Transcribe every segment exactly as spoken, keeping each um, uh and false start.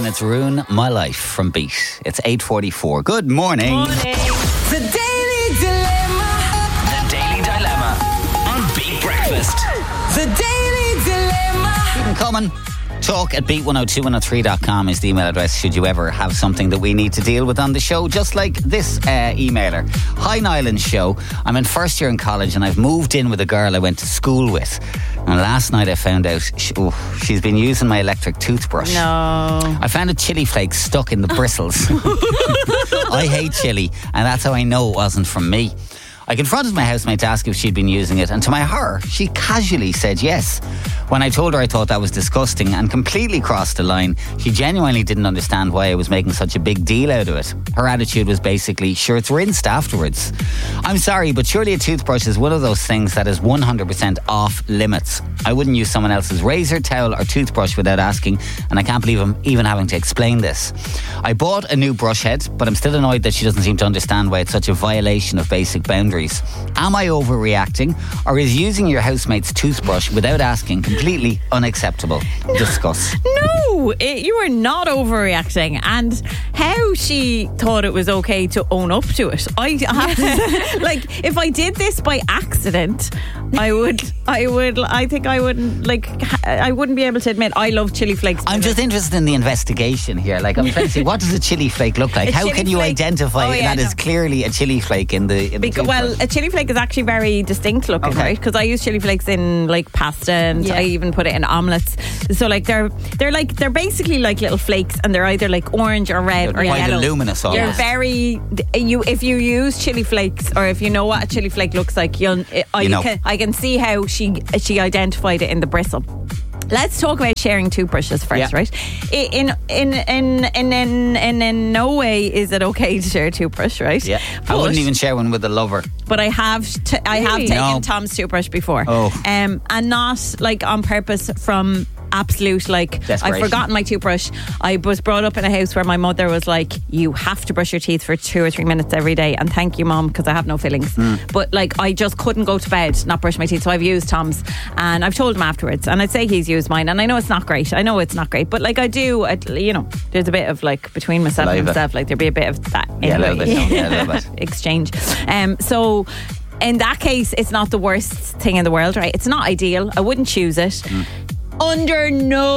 it's Ruin My Life from Beat. It's eight forty-four. Good morning. Morning. The Daily Dilemma. The Daily Dilemma on Beat Breakfast. The Daily Dilemma. Keep them coming. Talk at beat one oh two one oh three dot com is the email address should you ever have something that we need to deal with on the show, just like this uh, emailer. Hi Nyland Show, I'm in first year in college and I've moved in with a girl I went to school with, and last night I found out she, oh, she's been using my electric toothbrush. No. I found a chili flake stuck in the bristles. I hate chili, and that's how I know it wasn't from me. I confronted my housemate to ask if she'd been using it, and to my horror, she casually said yes. When I told her I thought that was disgusting and completely crossed the line, she genuinely didn't understand why I was making such a big deal out of it. Her attitude was basically, sure, it's rinsed afterwards. I'm sorry, but surely a toothbrush is one of those things that is one hundred percent off limits. I wouldn't use someone else's razor, towel or toothbrush without asking, and I can't believe I'm even having to explain this. I bought a new brush head, but I'm still annoyed that she doesn't seem to understand why it's such a violation of basic boundaries. Am I overreacting, or is using your housemate's toothbrush without asking completely unacceptable? Discuss. No, it, you are not overreacting. And how she thought it was okay to own up to it. I have to say, like, if I did this by accident, I would, I would, I think I wouldn't, like, I wouldn't be able to admit I love chili flakes. I'm just interested in the investigation here. Like, I'm trying to see, what does a chili flake look like? A How chili can you flake- identify Oh, yeah, that no. is clearly a chili flake in the, in the Because, well, toothbrush? a chili flake is actually very distinct looking, Okay. right? Because I use chili flakes in like pasta, and Yeah. I even put it in omelets. So like they're they're like they're basically like little flakes, and they're either like orange or red They're or quite yellow. luminous You're almost. very you if you use chili flakes, or if you know what a chili flake looks like, you'll I You know. can I can see how she she identified it in the bristle. Let's talk about sharing toothbrushes first, Yeah. right? In in in in in in in no way is it okay to share a toothbrush, right? Yeah, I But- wouldn't even share one with a lover. but I have t- I have Really? taken No. Tom's toothbrush before, Oh. um, and not like on purpose from absolute like I've Desperation. forgotten my toothbrush. I was brought up in a house where my mother was like, you have to brush your teeth for two or three minutes every day, and thank you, Mom, because I have no fillings. But like I just couldn't go to bed not brush my teeth, so I've used Tom's, and I've told him afterwards, and I'd say he's used mine, and I know it's not great. I know it's not great, but like I do, I, you know, there's a bit of like between myself and Saliva. myself, like there'd be a bit of that Yeah, a little anyway. bit. Yeah, a little bit. exchange. Um, so in that case, it's not the worst thing in the world, right? It's not ideal. I wouldn't choose it. Under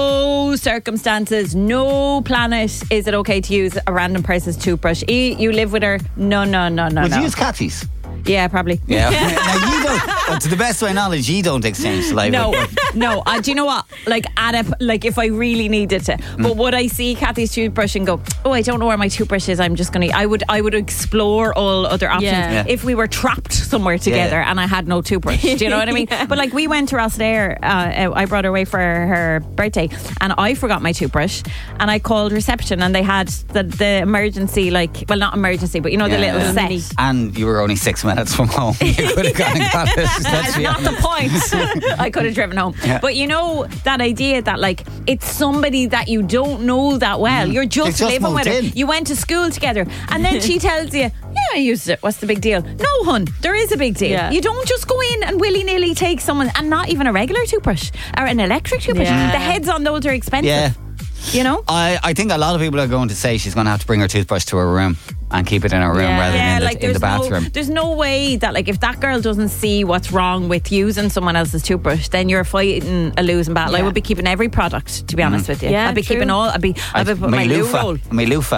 no circumstances, no planet is it okay to use a random person's toothbrush. E, you live with her? No, no, no, no, Would no. you use Cathy's? Yeah, probably. Yeah. Now you don't, well, to the best of my knowledge, you don't exchange saliva. No, no. Uh, do you know what? Like, at a, like if I really needed to, but would I see Cathy's toothbrush and go, "Oh, I don't know where my toothbrush is. I'm just gonna." I would, I would explore all other options Yeah. Yeah. if we were trapped somewhere together Yeah. and I had no toothbrush. Do you know what I mean? Yeah. But like we went to Rosslare, uh, I brought her away for her birthday, and I forgot my toothbrush, and I called reception, and they had the the emergency, like, well, not emergency, but you know, the Yeah. little Mini. set. And you were only six minutes from home. You could have gone and got it. Let's That's be not the honest. point. I could have driven home. Yeah. But you know that idea that like it's somebody that you don't know that well. You're just, They just living with moved her. in. You went to school together, and then she tells you, "Yeah, I used it. What's the big deal?" No, hun, there is a big deal. Yeah. You don't just go in and willy nilly take someone, and not even a regular toothbrush or an electric toothbrush. Yeah. The heads on those are expensive. Yeah. You know. I, I think a lot of people are going to say she's going to have to bring her toothbrush to her room and keep it in her room Yeah. rather Yeah, than in the, like in there's the bathroom. no, there's no way that like if that girl doesn't see what's wrong with using someone else's toothbrush, then you're fighting a losing battle. I Yeah. would be keeping every product, to be honest with you. Yeah, I'd be true. keeping all. I'd be. I'd be put my loo roll. loofah. My loofah.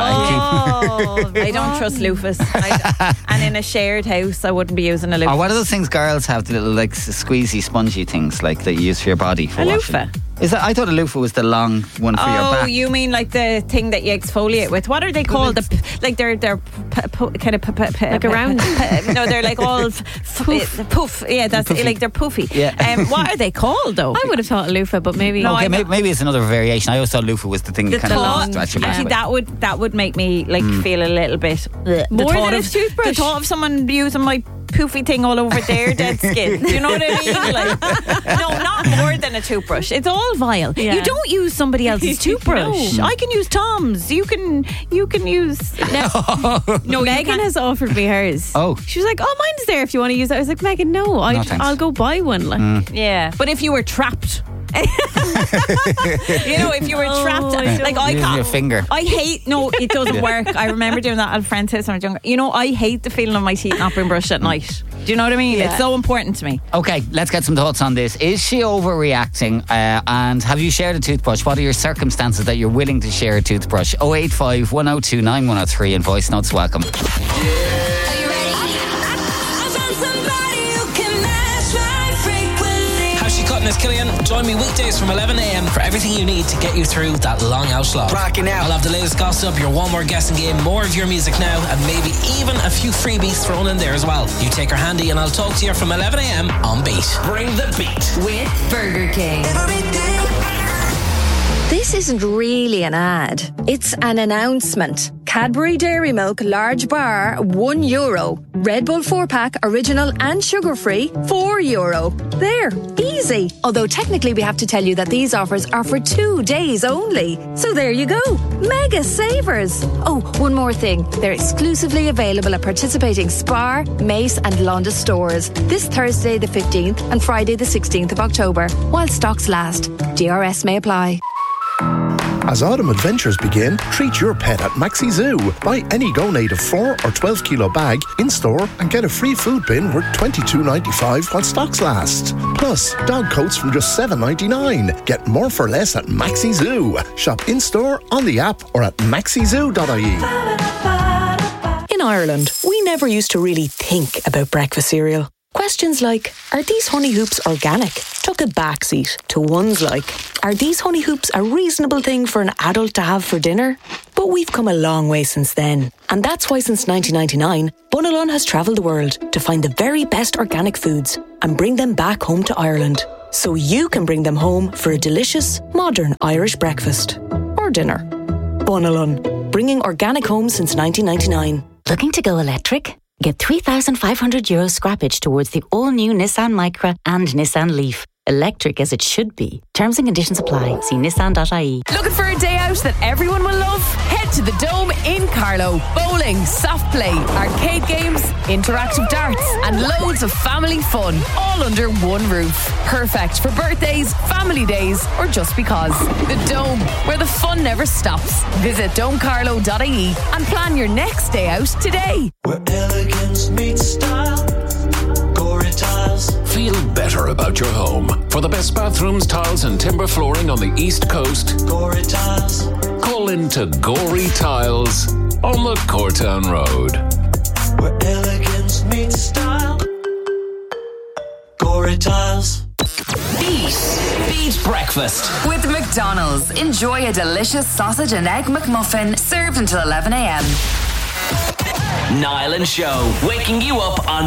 Oh, I don't trust loofahs. I, and in a shared house, I wouldn't be using a Or loofah. what are those things girls have, the little like s- squeezy spongy things like that you use for your body for A washing? loofah? Is that, I thought a loofah was the long one for your Oh, back. you mean like the thing that you exfoliate with? What are they called? The p- like they're they're p- p- kind of p- p- p- Like around? p- no, they're like all f- f- poof. poof. Yeah, that's Puffy. like they're poofy. Yeah. Um, what are they called though? I would have thought a loofah, but maybe. No, okay, I maybe, know. maybe it's another variation. I always thought loofah was the thing The you kind of thought, stretch your back actually, with. that would that would make me like feel a little bit the More thought than a of, toothbrush? The thought of someone using my poofy thing all over their dead skin. Do you know what I mean? Like, no, not more than a toothbrush. It's all vile. Yeah. You don't use somebody else's toothbrush. No. I can use Tom's. You can you can use. No, Megan has offered me hers. Oh. She was like, "Oh, mine's there if you want to use it." I was like, "Megan, no, I'd, thanks. I'll go buy one." Like, Yeah, but if you were trapped You know, if you were trapped, I like I Use can't. your finger. I hate. No, it doesn't work. I remember doing that at a friend's house when I was younger. You know, I hate the feeling of my teeth not being brushed at night. Do you know what I mean? Yeah. It's so important to me. Okay, let's get some thoughts on this. Is she overreacting? Uh, and have you shared a toothbrush? What are your circumstances that you're willing to share a toothbrush? oh eight five, one oh two, nine one oh three and voice notes welcome. How's she cutting us, Killian? Join me weekdays from eleven a.m. for everything you need to get you through that long out slog. Rocking out. I'll have the latest gossip, your one more guessing game, more of your music now, and maybe even a few freebies thrown in there as well. You take her handy and I'll talk to you from eleven a.m. on Beat. Bring the beat. With Burger King. This isn't really an ad. It's an announcement. Cadbury Dairy Milk Large Bar, one euro. Red Bull four pack, original and sugar-free, four euro. There, easy. Although technically we have to tell you that these offers are for two days only. So there you go. Mega savers. Oh, one more thing. They're exclusively available at participating Spar, Mace and Londa stores this Thursday the fifteenth and Friday the sixteenth of October, while stocks last. D R S may apply. As autumn adventures begin, treat your pet at Maxi Zoo. Buy any Go Native four or twelve kilo bag in-store and get a free food bin worth twenty-two ninety-five while stocks last. Plus, dog coats from just seven ninety-nine. Get more for less at Maxi Zoo. Shop in-store, on the app or at maxi zoo dot I E. In Ireland, we never used to really think about breakfast cereal. Questions like, are these honey hoops organic? Took a backseat to ones like, are these honey hoops a reasonable thing for an adult to have for dinner? But we've come a long way since then. And that's why since nineteen ninety-nine, Bunalon has travelled the world to find the very best organic foods and bring them back home to Ireland. So you can bring them home for a delicious, modern Irish breakfast. Or dinner. Bunalon, bringing organic home since nineteen ninety-nine. Looking to go electric? Get three thousand five hundred euro scrappage towards the all-new Nissan Micra and Nissan Leaf. Electric as it should be. Terms and conditions apply. See nissan dot I E. Looking for a day out that everyone will love? Head to the Dome in Carlow. Bowling, soft play, arcade games, interactive darts, and loads of family fun, all under one roof. Perfect for birthdays, family days, or just because. The Dome, where the fun never stops. Visit dome carlow dot I E and plan your next day out today. Where elegance meets style. Gory Tiles. Feel better about your home. For the best bathrooms, tiles and timber flooring on the East Coast, Gory Tiles. call into Gory Tiles on the Cortown Road. Where elegance meets style. Gory Tiles. Beat. Beat breakfast. With McDonald's, enjoy a delicious sausage and egg McMuffin served until eleven a.m. Niall and Show, waking you up on